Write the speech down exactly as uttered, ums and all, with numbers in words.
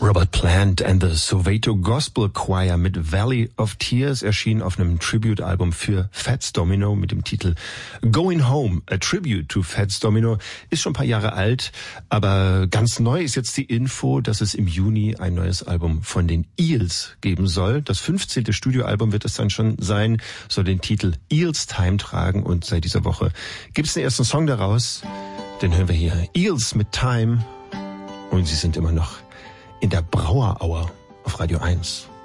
Robert Plant and the Soweto Gospel Choir mit Valley of Tears erschien auf einem Tribute-Album für Fats Domino mit dem Titel Going Home, a Tribute to Fats Domino. Ist schon ein paar Jahre alt, aber ganz neu ist jetzt die Info, dass es im Juni ein neues Album von den Eels geben soll. Das fünfzehnte Studioalbum wird es dann schon sein, soll den Titel Eels Time tragen und seit dieser Woche gibt es den ersten Song daraus. Den hören wir hier. Eels mit Time und sie sind immer noch in der Brauer Hour auf Radio eins.